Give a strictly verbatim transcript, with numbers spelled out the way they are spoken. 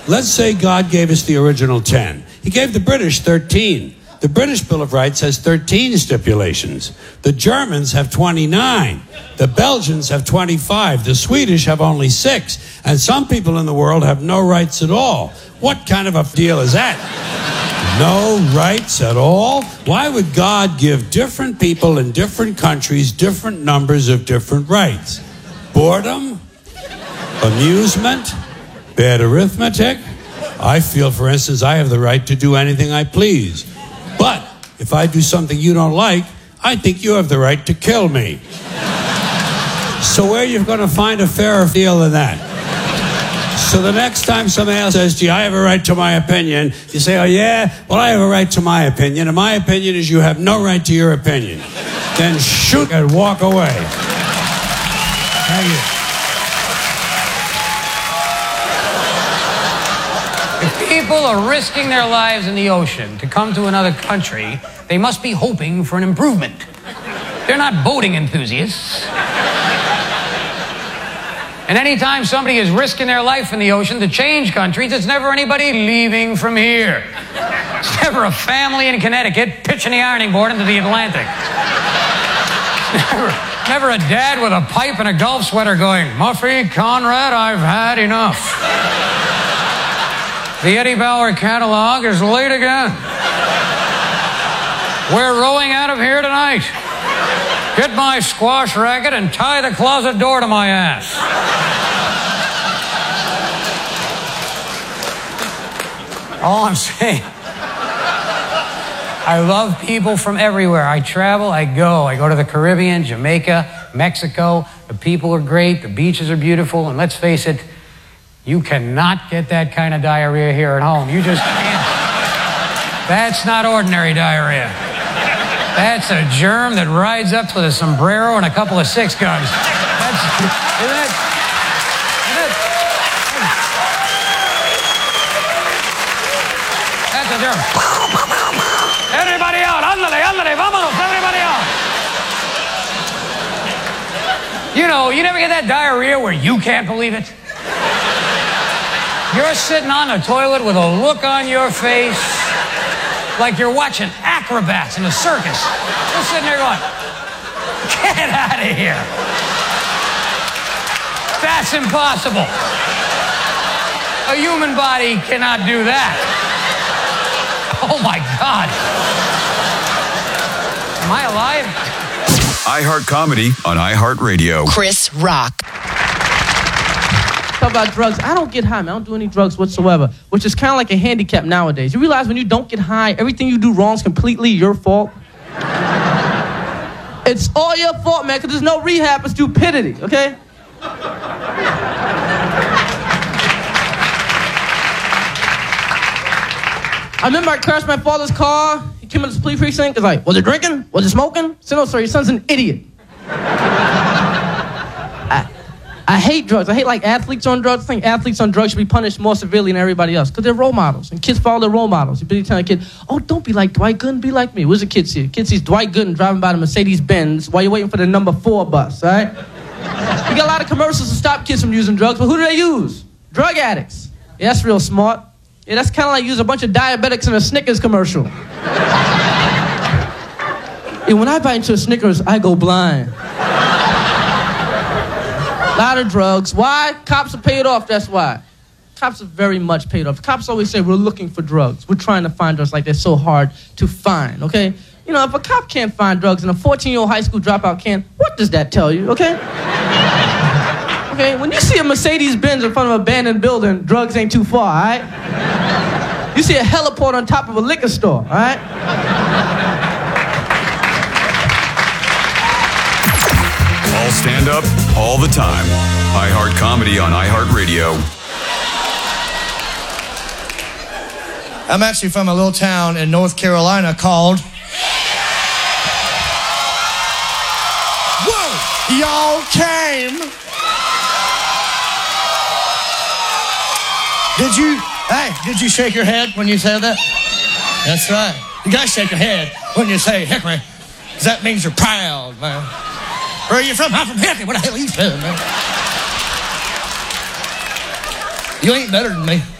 Let's say God gave us the original ten. He gave the British thirteen. The British Bill of Rights has thirteen stipulations. The Germans have twenty-nine. The Belgians have twenty-five. The Swedish have only six. And some people in the world have no rights at all. What kind of a deal is that? No rights at all? Why would God give different people in different countries different numbers of different rights? Boredom? Amusement? Bad arithmetic? I feel, for instance, I have the right to do anything I please. But if I do something you don't like, I think you have the right to kill me. So where are you going to find a fairer deal than that? So the next time somebody else says, gee, I have a right to my opinion, you say, oh yeah, well I have a right to my opinion, and my opinion is you have no right to your opinion. Then shoot and walk away. Thank you. If people are risking their lives in the ocean to come to another country, they must be hoping for an improvement. They're not boating enthusiasts. And anytime somebody is risking their life in the ocean to change countries, it's never anybody leaving from here. It's never a family in Connecticut pitching the ironing board into the Atlantic. Never, never a dad with a pipe and a golf sweater going, Muffy, Conrad, I've had enough. The Eddie Bauer catalog is late again. We're rowing out of here tonight. Get my squash racket and tie the closet door to my ass. All I'm saying, I love people from everywhere. I travel, I go. I go to the Caribbean, Jamaica, Mexico. The people are great. The beaches are beautiful. And let's face it, you cannot get that kind of diarrhea here at home. You just can't. That's not ordinary diarrhea. That's a germ that rides up with a sombrero and a couple of six guns. That's, isn't it? Isn't it? That's a germ. Everybody out. Ándale, ándale, vámonos, everybody out. You know, you never get that diarrhea where you can't believe it. You're sitting on the toilet with a look on your face like you're watching acrobats in a circus. You're sitting there going, get out of here. That's impossible. A human body cannot do that. Oh my God. Am I alive? iHeart Comedy on iHeartRadio. Chris Rock. Talk about drugs. I don't get high, man. I don't do any drugs whatsoever, which is kind of like a handicap nowadays. You realize when you don't get high, everything you do wrong is completely your fault? It's all your fault, man, because there's no rehab for stupidity, okay? I remember I crashed my father's car. He came into the police precinct. He's like, was it drinking? Was it smoking? I said, no, sir, your son's an idiot. I, I hate drugs. I hate, like, athletes on drugs. I think athletes on drugs should be punished more severely than everybody else because they're role models, and kids follow their role models. You tell a kid, oh, don't be like Dwight Gooden, be like me. Where's the kid see? Kid sees Dwight Gooden driving by the Mercedes-Benz while you're waiting for the number four bus, all right? You got a lot of commercials to stop kids from using drugs, but who do they use? Drug addicts. Yeah, that's real smart. Yeah, that's kind of like using a bunch of diabetics in a Snickers commercial. Yeah, when I bite into a Snickers, I go blind. A lot of drugs. Why? Cops are paid off, that's why. Cops are very much paid off. Cops always say, we're looking for drugs. We're trying to find drugs, like they're so hard to find, okay? You know, if a cop can't find drugs and a fourteen-year-old high school dropout can, what does that tell you, okay? Okay, when you see a Mercedes-Benz in front of an abandoned building, drugs ain't too far, all right? You see a heliport on top of a liquor store, all right? All stand up, all the time. iHeart Comedy on iHeartRadio. I'm actually from a little town in North Carolina called... Whoa! Y'all came... Did you... Hey, did you shake your head when you said that? That's right. You gotta shake your head when you say Hickory, because that means you're proud, man. Where are you from? I'm from Hickory. What the hell are you from, man? You ain't better than me.